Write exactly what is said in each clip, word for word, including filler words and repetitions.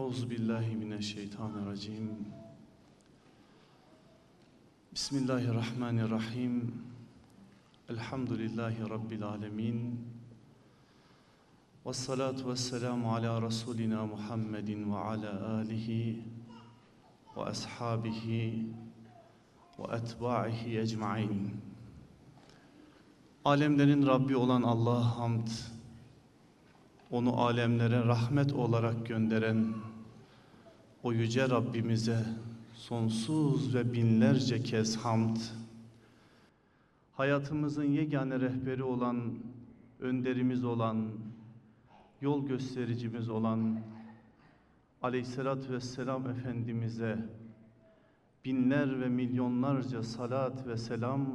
Euzu billahi mineşşeytanirracim. Bismillahirrahmanirrahim. Elhamdülillahi rabbil alamin. Ves salatu vesselamu ala rasulina Muhammedin ve ala alihi ve ashabihi ve etba'ihi ecmaîn. Alemlerin Rabbi olan Allah'a hamd, onu alemlere rahmet olarak gönderen o yüce Rabbimize sonsuz ve binlerce kez hamd, hayatımızın yegane rehberi olan, önderimiz olan, yol göstericimiz olan Aleyhisselatü Vesselam Efendimiz'e binler ve milyonlarca salat ve selam,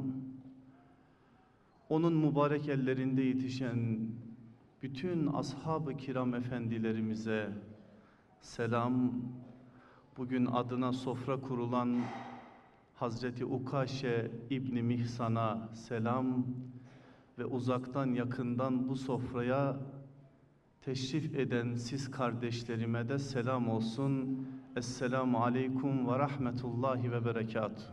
onun mübarek ellerinde yetişen bütün ashab-ı kiram efendilerimize selam, bugün adına sofra kurulan Hazreti Ukaşe İbni Mihsan'a selam ve uzaktan yakından bu sofraya teşrif eden siz kardeşlerime de selam olsun. Esselamu aleyküm ve rahmetullahi ve berekatuhu.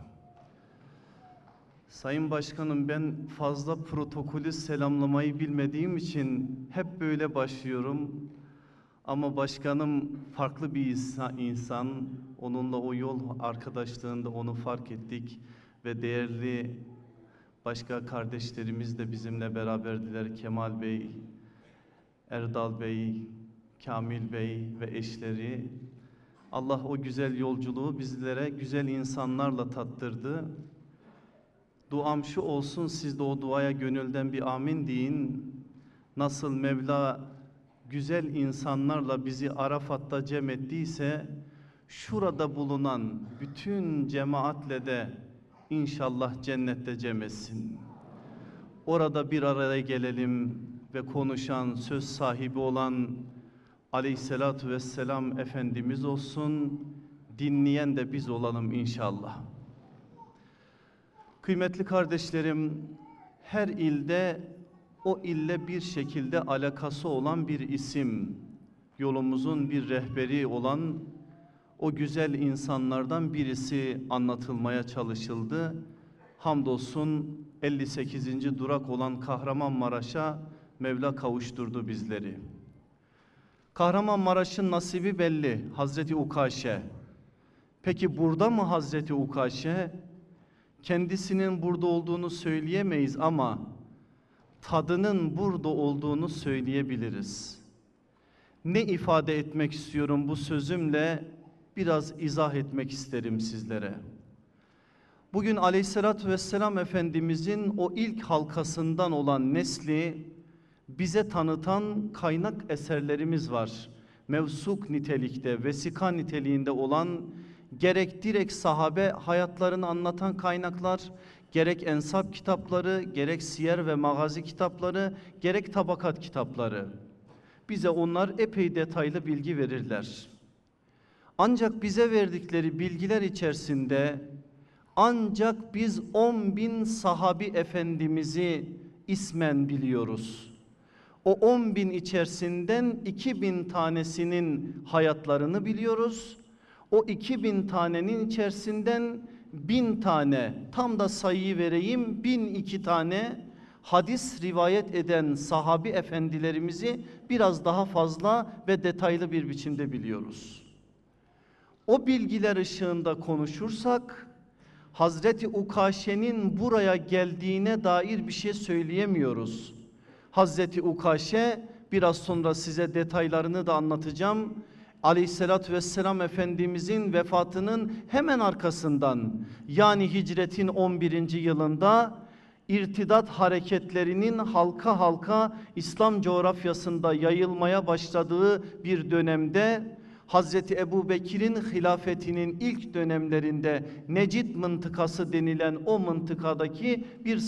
Sayın Başkanım, ben fazla protokolü selamlamayı bilmediğim için hep böyle başlıyorum. Ama başkanım farklı bir insan, onunla o yol arkadaşlığında onu fark ettik ve değerli başka kardeşlerimiz de bizimle beraberdiler. Kemal Bey, Erdal Bey, Kamil Bey ve eşleri. Allah o güzel yolculuğu bizlere güzel insanlarla tattırdı. Duam şu olsun, siz de o duaya gönülden bir amin deyin. Nasıl Mevla güzel insanlarla bizi Arafat'ta cem ettiyse, şurada bulunan bütün cemaatle de inşallah cennette cem etsin. Orada bir araya gelelim ve konuşan, söz sahibi olan Aleyhisselatü Vesselam Efendimiz olsun, dinleyen de biz olalım inşallah. Kıymetli kardeşlerim, her ilde o ille bir şekilde alakası olan bir isim, yolumuzun bir rehberi olan o güzel insanlardan birisi anlatılmaya çalışıldı. Hamdolsun elli sekizinci durak olan Kahramanmaraş'a Mevla kavuşturdu bizleri. Kahramanmaraş'ın nasibi belli, Hazreti Ukaşe. Peki burada mı Hazreti Ukaşe? Kendisinin burada olduğunu söyleyemeyiz ama tadının burada olduğunu söyleyebiliriz. Ne ifade etmek istiyorum bu sözümle? Biraz izah etmek isterim sizlere. Bugün Aleyhisselatü Vesselam Efendimizin o ilk halkasından olan nesli bize tanıtan kaynak eserlerimiz var. Mevsuk nitelikte, vesika niteliğinde olan, gerek direkt sahabe hayatlarını anlatan kaynaklar, gerek ensab kitapları, gerek siyer ve magazi kitapları, gerek tabakat kitapları. Bize onlar epey detaylı bilgi verirler. Ancak bize verdikleri bilgiler içerisinde ancak biz on bin sahabi efendimizi ismen biliyoruz. O on bin içerisinden iki bin tanesinin hayatlarını biliyoruz. O iki bin tanenin içerisinden bin tane, tam da sayıyı vereyim, bin iki tane hadis rivayet eden sahabi efendilerimizi biraz daha fazla ve detaylı bir biçimde biliyoruz. O bilgiler ışığında konuşursak, Hazreti Ukaşe'nin buraya geldiğine dair bir şey söyleyemiyoruz. Hazreti Ukaşe, biraz sonra size detaylarını da anlatacağım. Aleyhissalatü Vesselam Efendimizin vefatının hemen arkasından, yani hicretin on birinci yılında irtidat hareketlerinin halka halka İslam coğrafyasında yayılmaya başladığı bir dönemde, Hazreti Ebubekir'in hilafetinin ilk dönemlerinde Necid mıntıkası denilen o mıntıkadaki bir